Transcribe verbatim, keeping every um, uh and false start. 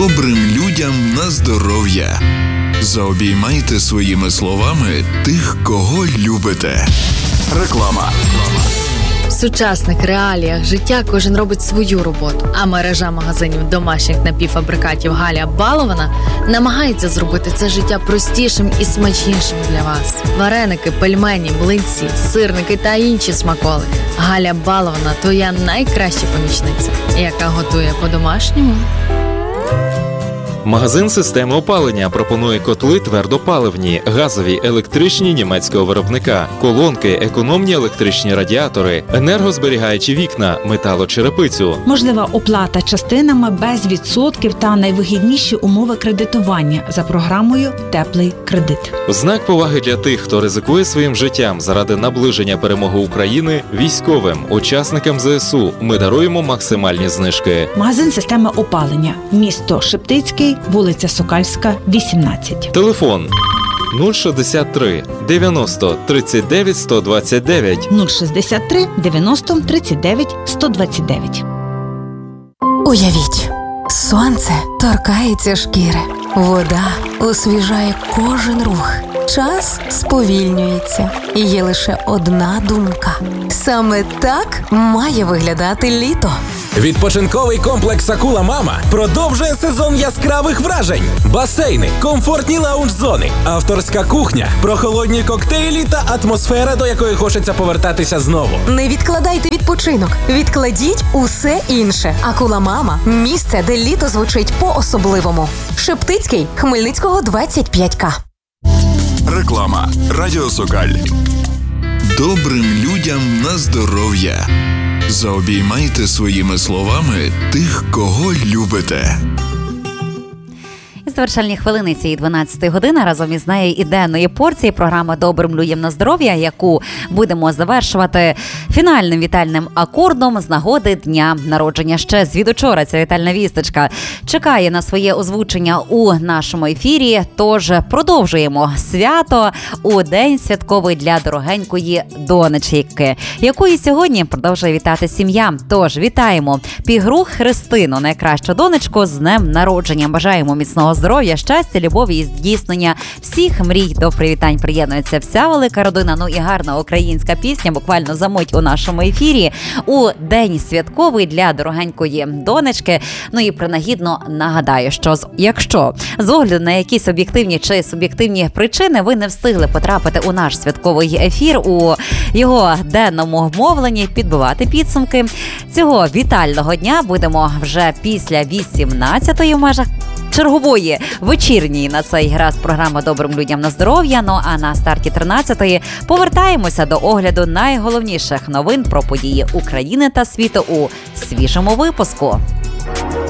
Добрим людям на здоров'я. Заобіймайте своїми словами тих, кого любите. Реклама. В сучасних реаліях життя кожен робить свою роботу, а мережа магазинів домашніх напівфабрикатів Галя Балована намагається зробити це життя простішим і смачнішим для вас. Вареники, пельмені, млинці, сирники та інші смаколики. Галя Балована – твоя найкраща помічниця, яка готує по-домашньому. Магазин системи опалення пропонує котли твердопаливні, газові, електричні німецького виробника, колонки, економні електричні радіатори, енергозберігаючі вікна, металочерепицю. Можлива оплата частинами без відсотків та найвигідніші умови кредитування за програмою «Теплий кредит». В знак поваги для тих, хто ризикує своїм життям заради наближення перемоги України, військовим, учасникам зе ес у ми даруємо максимальні знижки. Магазин системи опалення. Місто Шептицький, вулиця Сокальська, вісімнадцять. Телефон нуль шістдесят три дев'яносто тридцять дев'ять сто двадцять дев'ять. нуль шістдесят три дев'яносто тридцять дев'ять сто двадцять дев'ять. Уявіть, сонце торкається шкіри, вода освіжає кожен рух. Час сповільнюється, і є лише одна думка. Саме так має виглядати літо. Відпочинковий комплекс «Акула Мама» продовжує сезон яскравих вражень. Басейни, комфортні лаунж-зони, авторська кухня, прохолодні коктейлі та атмосфера, до якої хочеться повертатися знову. Не відкладайте відпочинок, відкладіть усе інше. «Акула Мама» – місце, де літо звучить по-особливому. Шептицький, Хмельницького, двадцять п'ять ка. Реклама. Радіо Сокаль. Добрим людям на здоров'я. Заобіймайте своїми словами тих, кого любите. І завершальні хвилини цієї дванадцятої години разом із нею і денної порції програми «Добрим людям на здоров'я», яку будемо завершувати фінальним вітальним акордом з нагоди дня народження. Ще звідучора ця вітальна вісточка чекає на своє озвучення у нашому ефірі, тож продовжуємо свято у день святковий для дорогенької донечки, якої сьогодні продовжує вітати сім'я. Тож вітаємо Пігру Христину, найкращу донечку, з днем народження. Бажаємо міцного здоров'я, щастя, любові і здійснення всіх мрій. До привітань приєднується вся велика родина. Ну і гарна українська пісня буквально за мить у нашому ефірі у день святковий для дорогенької донечки. Ну і принагідно нагадаю, що якщо з огляду на якісь об'єктивні чи суб'єктивні причини ви не встигли потрапити у наш святковий ефір у його денному мовленні, підбивати підсумки цього вітального дня будемо вже після вісімнадцятої в межах чергової вечірньої на цей раз програма «Добрим людям на здоров'я». Ну а на старті тринадцятої повертаємося до огляду найголовніших новин про події України та світу у свіжому випуску.